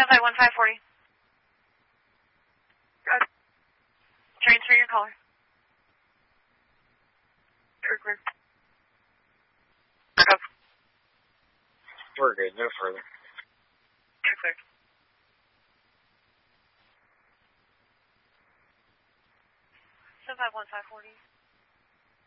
751-540. Good. Transfer your caller. Clear. Go. We're good. No further. Clear. 751-540.